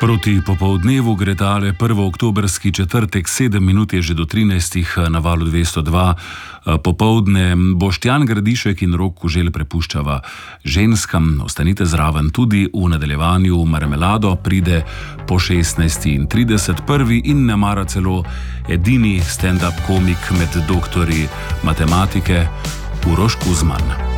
Proti popoldnevu gre tale 1. oktobrski četrtek, 7 minut je že do 13. na valu 202. Popoldne Boštjan Gradišek in Rok Kuželj prepuščava ženskam. Ostanite zraven tudi v nadaljevanju. Marmelado pride po 16:30. Prvi in nemara celo edini stand-up komik med doktorji matematike Uroš Kuzman.